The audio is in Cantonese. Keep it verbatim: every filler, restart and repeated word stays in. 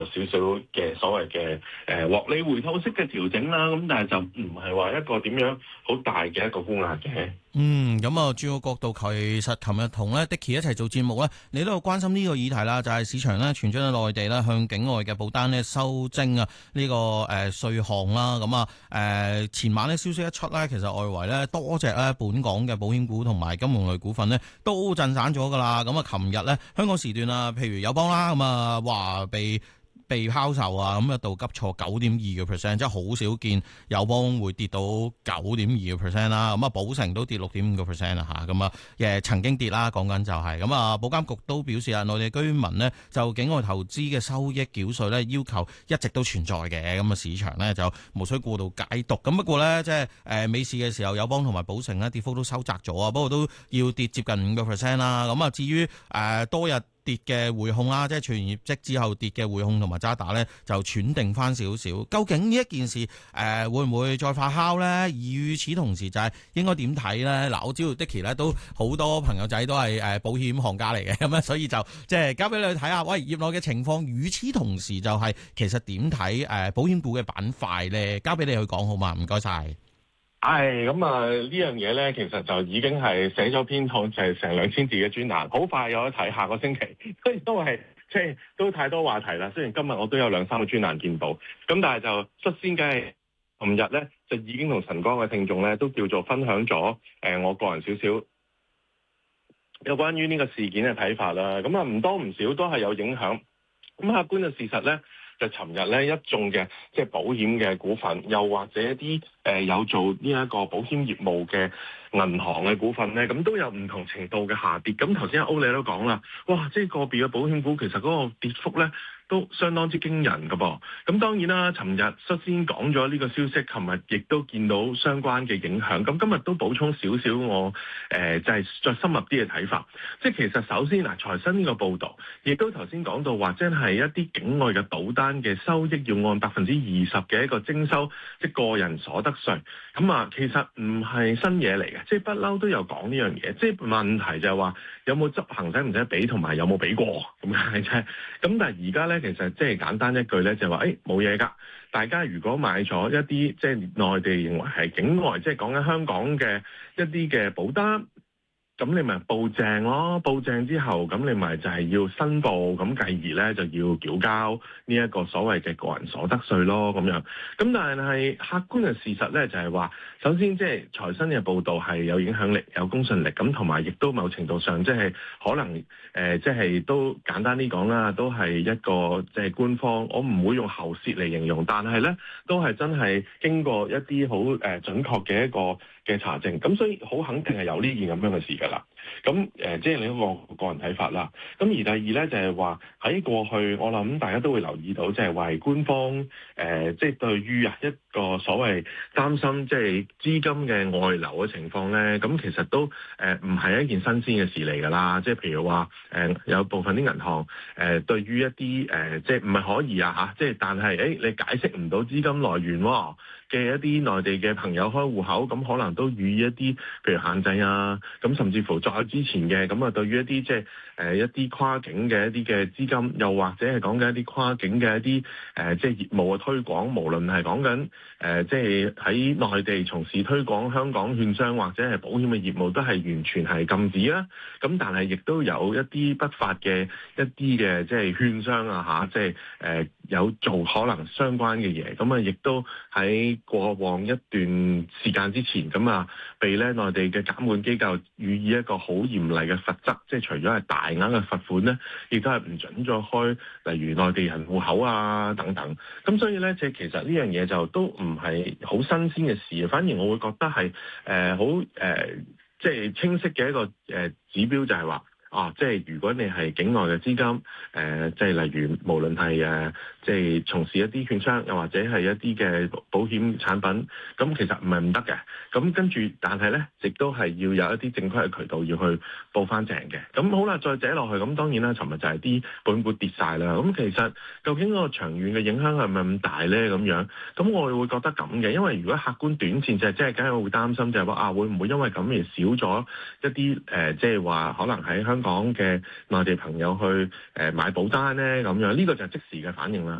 少少嘅所謂嘅誒獲利回吐式嘅調整啦，咁但係就唔係話一個點樣好大嘅一個沽壓嘅。 嗯，咁啊，轉個角度，其實琴日同咧 Dicky 一齊做節目咧，你都有關心呢個議題啦，就係、是、市場咧傳出喺內地咧向境外嘅保單咧修徵啊呢個誒稅項啦，咁啊誒前晚咧消息一出咧，其實外圍咧多隻咧本港嘅保險股同埋金融類股份咧都震散咗噶啦，咁啊琴日咧香港時段啊，譬如友邦啦，咁啊話被被拋售啊，咁一度急挫九點二個 percent， 即係好少見友邦會跌到九點二個 percent 啦。咁啊，保誠都跌六點五個 percent 啦嚇。咁啊，誒曾經跌啦，講緊就係咁啊。保監局都表示啊，內地居民呢就境外投資嘅收益繳稅咧要求一直都存在嘅。咁啊，市場呢就無需過度解讀。咁不過呢，即係誒美市嘅時候，友邦同埋保誠呢跌幅都收窄咗啊。不過都要跌接近五個 percent 啦。咁啊，至於誒、呃、多日跌嘅匯控啦，即係傳完業績之後跌嘅匯控同埋渣打咧，就喘定翻少少。究竟呢一件事誒、呃、會唔會再發酵咧？而與此同時就係應該點睇咧？嗱，我知道 Dicky 咧都好多朋友仔都係誒保險行家嚟嘅，咁樣所以就即係交俾你去睇下。喂，業內嘅情況，與此同時就係、是、其實點睇誒保險股嘅板塊咧？交俾你去講好嘛？唔該晒。 係咁啊！呢樣嘢咧，其實就已經係寫咗篇套，就係成兩千字嘅專欄，好快有得睇。下個星期，所以都係即係都太多話題啦。雖然今日我都有兩三個專欄見到，咁但係就率先梗係琴日咧，就已經同晨光嘅聽眾咧都叫做分享咗誒、呃，我個人少少有關於呢個事件嘅睇法啦。咁啊，唔多唔少都係有影響。咁客觀嘅事實咧，就尋日咧一眾嘅即係保險嘅股份，又或者一啲誒、呃、有做呢一個保險業務嘅銀行嘅股份咧，咁都有唔同程度嘅下跌。咁頭先阿歐你都講啦，哇！即係個別嘅保險股其實嗰個跌幅咧都相當之驚人㗎噃。咁當然啦，尋日率先講咗呢個消息，琴日亦都見到相關嘅影響。咁今日都補充少少我誒、呃、就係、是、再深入啲嘅睇法。即係其實首先嗱，財新呢個報導，亦都頭先講到話，真係一啲境外嘅保單嘅收益要按百分之二十嘅一個徵收，即係個人所得稅。咁啊，其實唔係新嘢嚟嘅，即係不嬲都有講呢樣嘢。即係問題就係話有冇執行，使唔使俾，同埋有冇俾過咁解啫。咁但係而家咧，其實即係簡單一句咧，就係話誒冇嘢㗎。大家如果買咗一啲即係內地認為係境外，即係講緊香港嘅一啲嘅保單。咁你咪報正咯，報正之後，咁你咪就係要申報，咁繼而咧就要繳交呢一個所謂嘅個人所得稅咯，咁樣。咁但係客觀嘅事實咧，就係話，首先即係財新嘅報導係有影響力、有公信力，咁同埋亦都某程度上即係可能誒，即係都簡單啲講啦，都係一個即係官方，我唔會用喉舌嚟形容，但係咧都係真係經過一啲好誒準確嘅一個嘅查證，咁所以好肯定係有呢件咁樣嘅事㗎啦。咁誒、呃，即係你嗰個個人睇法啦。咁而第二咧就係話喺過去，我諗大家都會留意到，就係話官方誒、呃，即係對於啊一個所謂擔心即係資金嘅外流嘅情況咧，咁其實都誒唔係一件新鮮嘅事嚟㗎啦。即係譬如話誒、呃，有部分啲銀行誒、呃，對於一啲誒、呃，即係唔係可疑啊嚇，即係但係誒、欸，你解釋唔到資金來源喎嘅一啲內地嘅朋友開戶口，咁可能都予以一啲譬如限制啊，咁甚至乎再之前嘅咁啊，對於一啲即係誒一啲跨境嘅一啲嘅資金，又或者係講緊一啲跨境嘅一啲誒即係業務嘅推廣，無論係講緊誒即係喺內地從事推廣香港券商或者係保險嘅業務，都係完全係禁止啦。咁但係亦都有一啲不法嘅一啲嘅即係券商啊嚇，即係誒有做可能相關嘅嘢，咁啊亦都喺過往一段時間之前，咁啊被咧內地嘅監管機構予以一個好嚴厲嘅罰則，即係除咗係大額嘅罰款咧，亦都係唔準再開例如內地人戶口啊等等。咁所以咧，即係其實呢樣嘢就都唔係好新鮮嘅事，反而我會覺得係誒好誒即係清晰嘅一個誒、呃、指標，就係話。啊，即係如果你係境外嘅資金，誒、呃，即係例如無論係誒，即係從事一啲券商，又或者係一啲嘅保險產品，咁其實唔係唔得嘅。咁跟住，但係咧，亦都係要有一啲正規嘅渠道要去報翻正嘅。咁好啦，再寫落去，咁當然啦，尋日就係啲保險股跌晒啦。咁其實究竟個長遠嘅影響係咪咁大咧？咁樣，咁我會覺得咁嘅，因為如果客觀短線就係即係梗係會擔心就係話啊，會唔會因為咁而少咗一啲誒、呃，即係話可能喺香香港嘅內地朋友去誒買保單咧？咁樣呢個就係即時嘅反應啦。